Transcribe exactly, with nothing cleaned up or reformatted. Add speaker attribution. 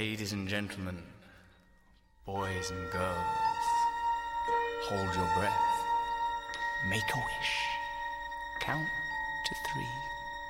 Speaker 1: Ladies and gentlemen, boys and girls, hold your breath. Make a wish. Count to three.